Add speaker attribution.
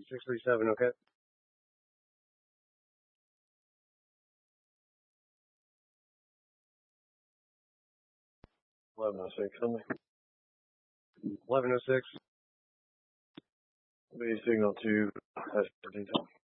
Speaker 1: 637, okay.
Speaker 2: 1106, something.
Speaker 1: 1106.
Speaker 2: Be signal to S14.